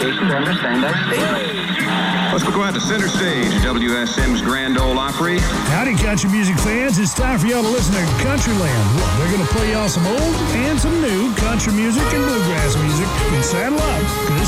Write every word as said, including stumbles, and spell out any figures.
stations are under standby state. Let's go out to center stage, W S M's Grand Ole Opry. Howdy, country music fans. It's time for y'all to listen to Countryland. They're going to play y'all some old and some new country music and bluegrass music and saddle up.